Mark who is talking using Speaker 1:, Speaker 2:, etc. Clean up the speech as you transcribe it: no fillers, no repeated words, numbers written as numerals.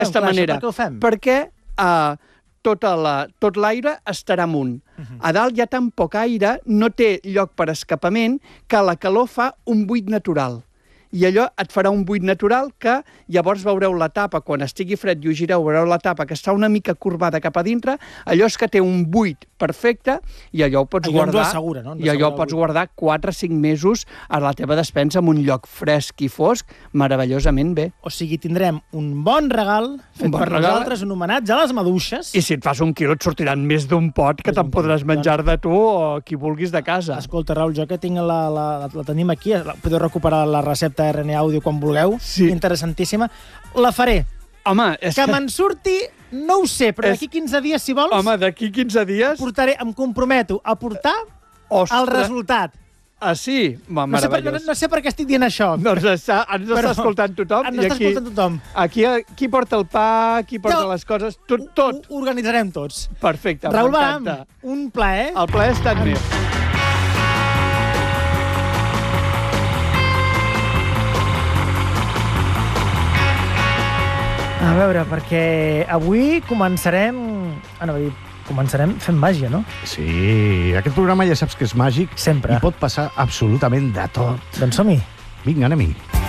Speaker 1: d'aquesta manera.
Speaker 2: Per què ho fem?
Speaker 1: Perquè tot l'aire estarà amunt. A dalt hi ha tan poc aire, no té lloc per escapament, que la calor fa un buit natural. I allò et farà un buit natural que llavors veureu la tapa, quan estigui fred i ho gireu, veureu la tapa que està una mica corbada cap a dintre, allò és que té un buit perfecte i allò ho pots guardar.
Speaker 2: Assegura, no?
Speaker 1: I allò pots guardar 4 o 5 mesos a la teva despensa en un lloc fresc i fosc, meravellosament bé.
Speaker 2: O sigui, tindrem un bon regal fet per nosaltres, un homenatge a les maduixes.
Speaker 1: I si et fas 1 quilo et sortiran més d'un pot que te'n podràs menjar de tu o qui vulguis de casa.
Speaker 2: Escolta, Raül, jo que tinc la tenim aquí, podeu recuperar la recepta RN Audio quan vulgueu, interessantíssima. La faré.
Speaker 1: Home, és
Speaker 2: que me'n surti, no ho sé, però d'aquí 15 dies, si vols...
Speaker 1: Home, d'aquí 15 dies...
Speaker 2: Em comprometo a portar el resultat.
Speaker 1: Ah, sí? Meravellós.
Speaker 2: No sé per què estic dient això.
Speaker 1: Doncs ens està escoltant tothom.
Speaker 2: Ens està escoltant tothom.
Speaker 1: Aquí qui porta el pa, qui porta les coses, tot.
Speaker 2: Ho organitzarem tots.
Speaker 1: Perfecte,
Speaker 2: Raül Baram, un plaer.
Speaker 1: El plaer ha estat meu.
Speaker 2: A veure, perquè avui començarem fent màgia, no?
Speaker 3: Sí, aquest programa ja saps que és màgic.
Speaker 2: Sempre.
Speaker 3: I pot passar absolutament de tot.
Speaker 2: Doncs som-hi.
Speaker 3: Vinga, anem-hi.